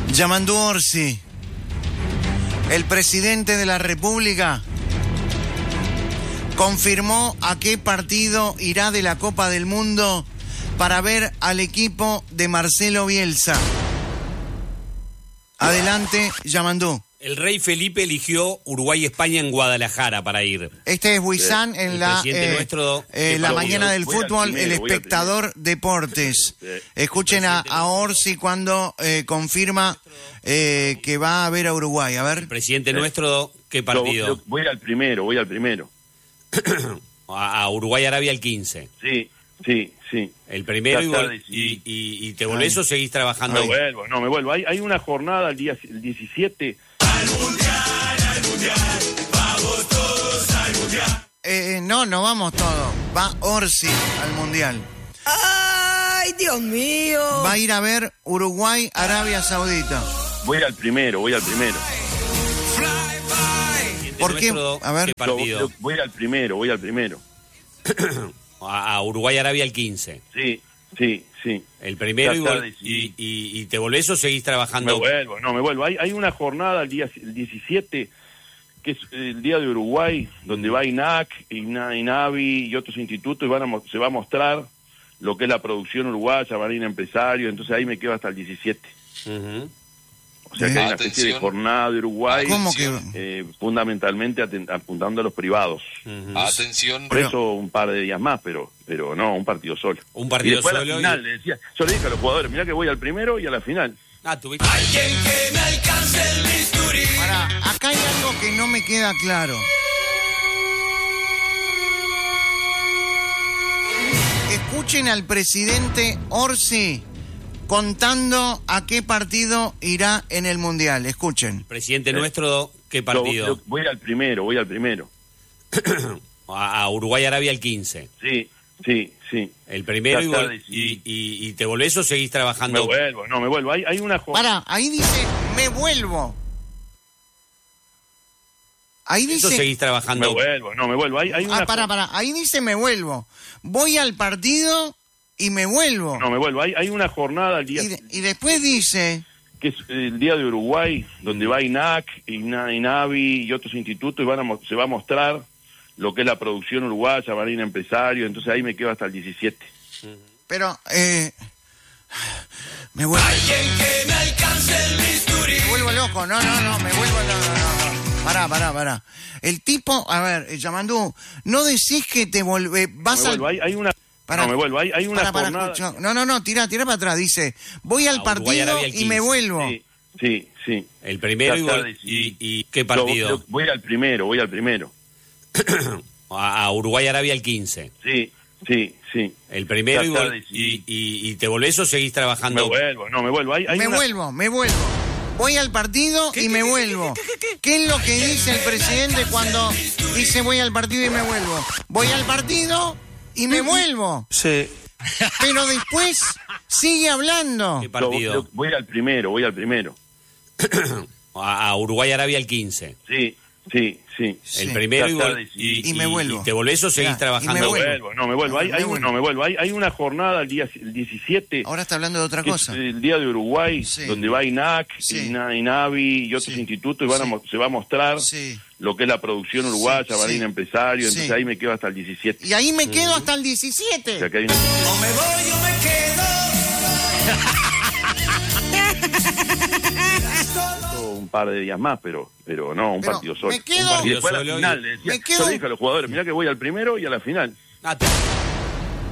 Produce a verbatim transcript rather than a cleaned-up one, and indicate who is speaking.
Speaker 1: Yamandu Orsi, el presidente de la República, confirmó a qué partido irá de la Copa del Mundo para ver al equipo de Marcelo Bielsa. Adelante, Yamandu.
Speaker 2: El rey Felipe eligió Uruguay-España en Guadalajara para ir.
Speaker 1: Este es Huizán en
Speaker 2: el
Speaker 1: la,
Speaker 2: presidente
Speaker 1: eh,
Speaker 2: nuestro,
Speaker 1: eh, la mañana del
Speaker 3: voy al
Speaker 1: fútbol,
Speaker 3: primero,
Speaker 1: el
Speaker 3: voy al
Speaker 1: espectador deportes.
Speaker 3: Sí.
Speaker 1: Escuchen a, a Orsi cuando eh, confirma eh, que va a ver a Uruguay. A ver.
Speaker 2: El presidente nuestro, ¿qué partido?
Speaker 3: Lo- lo- voy al primero, voy al primero.
Speaker 2: a, a Uruguay-Arabia el quince.
Speaker 3: Sí, sí, sí.
Speaker 2: El primero
Speaker 3: Ya
Speaker 2: y,
Speaker 3: está
Speaker 2: vol-
Speaker 3: decidido.
Speaker 2: y, y, y te volvés
Speaker 1: Ay.
Speaker 2: o seguís trabajando.
Speaker 3: Me vuelvo, no, me vuelvo. Hay, hay una jornada el día el diecisiete.
Speaker 1: Eh, no, no vamos todos. Va Orsi al Mundial.
Speaker 4: ¡Ay, Dios mío!
Speaker 1: Va a ir a ver Uruguay, Arabia Saudita.
Speaker 3: Voy al primero, voy al primero.
Speaker 2: Presidente
Speaker 1: ¿Por qué?
Speaker 2: nuestro,
Speaker 1: A ver.
Speaker 2: ¿qué
Speaker 3: Lo-
Speaker 2: partido?
Speaker 3: lo- voy al primero, voy al primero.
Speaker 2: a, a Uruguay-Arabia el quince.
Speaker 3: Sí, sí, sí.
Speaker 2: El primero
Speaker 3: Ya
Speaker 2: y,
Speaker 3: está
Speaker 2: vol-
Speaker 3: decidido.
Speaker 2: y, y, y te volvés o seguís
Speaker 3: Me
Speaker 2: trabajando.
Speaker 3: vuelvo, no, me vuelvo. Hay, hay una jornada el día el diecisiete, que es el día de Uruguay, donde va INAC, INA, INAVI y otros institutos, y van a, mo- se va a mostrar lo que es la producción uruguaya, van a ir empresarios, entonces ahí me quedo hasta el diecisiete.
Speaker 2: Ujú.
Speaker 3: O sea que hay una
Speaker 5: Atención.
Speaker 3: especie de jornada de Uruguay,
Speaker 1: ¿Cómo que?
Speaker 3: eh, fundamentalmente aten- apuntando a los privados.
Speaker 2: Ujú.
Speaker 5: Atención.
Speaker 3: Por eso un par de días más, pero pero no, un partido solo.
Speaker 2: Un partido
Speaker 3: y después a
Speaker 2: solo
Speaker 3: la
Speaker 2: y-
Speaker 3: final, le decía, yo le dije a los jugadores, mirá que voy al primero y a la final.
Speaker 2: Ah, tuviste.
Speaker 1: Pará, acá hay algo que no me queda claro. Escuchen al presidente Orsi contando a qué partido irá en el Mundial. Escuchen.
Speaker 2: Presidente nuestro, ¿qué
Speaker 3: Lo-
Speaker 2: partido?
Speaker 3: lo- voy al primero, voy al primero.
Speaker 2: a, a Uruguay-Arabia el quince.
Speaker 3: Sí, sí, sí.
Speaker 2: El primero
Speaker 3: Ya
Speaker 2: y,
Speaker 3: está
Speaker 2: vol-
Speaker 3: decidido.
Speaker 2: y, y, y te volvés o seguís
Speaker 3: Me
Speaker 2: trabajando.
Speaker 3: vuelvo, no, me vuelvo. Hay, hay una jornada.
Speaker 1: Pará, ahí dice, me vuelvo. Ahí
Speaker 2: Eso
Speaker 1: dice...
Speaker 2: seguís
Speaker 3: Me
Speaker 2: trabajando.
Speaker 3: vuelvo, no, me vuelvo. Hay, hay una
Speaker 1: Ah, pará,
Speaker 3: jo-
Speaker 1: pará. Ahí dice me vuelvo. Voy al partido y me vuelvo.
Speaker 3: No, me vuelvo. Hay, hay una jornada el día
Speaker 1: Y, de- y después dice...
Speaker 3: que es el día de Uruguay, donde va INAC, INA, INAVI y otros institutos, y van a, mo- se va a mostrar lo que es la producción uruguaya, van a ir empresarios, entonces ahí me quedo hasta el diecisiete.
Speaker 1: Pero, eh... Me vuelvo... Me vuelvo loco. No, no, no. Me vuelvo... No, no, no, no. Pará, pará, pará. El tipo... A ver, eh, Yamandú, no decís que te volvés... Vas
Speaker 3: Me
Speaker 1: al...
Speaker 3: vuelvo. Hay, hay una...
Speaker 1: Pará.
Speaker 3: No, me vuelvo. Hay, hay una
Speaker 1: Pará, pará,
Speaker 3: jornada...
Speaker 1: escucha. No, no, no. Tira, tira para atrás. Dice, voy al
Speaker 2: A
Speaker 1: partido
Speaker 2: Uruguay-Arabia el
Speaker 1: y me
Speaker 2: quince.
Speaker 1: vuelvo.
Speaker 3: Sí, sí, sí.
Speaker 2: El primero
Speaker 3: Ya
Speaker 2: y,
Speaker 3: está
Speaker 2: vol-
Speaker 3: decidido.
Speaker 2: y, y ¿qué
Speaker 3: Lo-
Speaker 2: partido?
Speaker 3: lo- voy al primero, voy al primero.
Speaker 2: a, a Uruguay-Arabia el quince.
Speaker 3: Sí, sí, sí.
Speaker 2: El primero
Speaker 3: Ya
Speaker 2: y,
Speaker 3: está
Speaker 2: vol-
Speaker 3: decidido.
Speaker 2: y, y, y te volvés o seguís trabajando.
Speaker 3: Me vuelvo, no, me vuelvo. Hay, hay
Speaker 1: me
Speaker 3: una...
Speaker 1: vuelvo, me vuelvo. Voy al partido y me vuelvo. ¿Qué es lo que dice el presidente cuando dice voy al partido y me vuelvo? Voy al partido y me vuelvo.
Speaker 3: Sí.
Speaker 1: Pero después sigue hablando.
Speaker 2: ¿Qué
Speaker 3: Lo-
Speaker 2: partido?
Speaker 3: lo- voy al primero, voy al primero.
Speaker 2: a, a Uruguay-Arabia el quince.
Speaker 3: Sí, sí, sí.
Speaker 2: El
Speaker 1: Sí.
Speaker 2: primero
Speaker 3: Ya
Speaker 2: y,
Speaker 3: está
Speaker 2: vol-
Speaker 3: decidido.
Speaker 2: y,
Speaker 1: Y me vuelvo.
Speaker 2: y te volvés o seguís
Speaker 1: Mirá, y
Speaker 2: trabajando.
Speaker 1: me
Speaker 3: Me
Speaker 1: vuelvo.
Speaker 3: vuelvo, no, me vuelvo. Hay,
Speaker 1: Me
Speaker 3: hay,
Speaker 1: vuelvo.
Speaker 3: no, me vuelvo. Hay, hay una jornada el día el diecisiete,
Speaker 1: Ahora está hablando de otra
Speaker 3: que es
Speaker 1: cosa.
Speaker 3: el día de Uruguay,
Speaker 1: Sí.
Speaker 3: donde va INAC,
Speaker 1: Sí.
Speaker 3: INA, INAVI y otros
Speaker 1: Sí.
Speaker 3: institutos, y van a,
Speaker 1: Sí.
Speaker 3: mo- se va a mostrar
Speaker 1: Sí.
Speaker 3: lo que es la producción uruguaya,
Speaker 1: Sí,
Speaker 3: van a
Speaker 1: sí.
Speaker 3: ir empresarios,
Speaker 1: Sí.
Speaker 3: entonces ahí me quedo hasta el diecisiete.
Speaker 1: Y ahí me quedo hasta el
Speaker 3: O
Speaker 1: diecisiete.
Speaker 3: sea que hay una... un par de días más, pero pero no, un
Speaker 1: Pero
Speaker 3: partido solo.
Speaker 1: me quedo-
Speaker 3: Un partido- y después a la
Speaker 2: solo y-
Speaker 3: final, le decía,
Speaker 1: me quedo-
Speaker 3: yo le dije a los jugadores, mirá que voy al primero y a la final.
Speaker 2: Ah, te-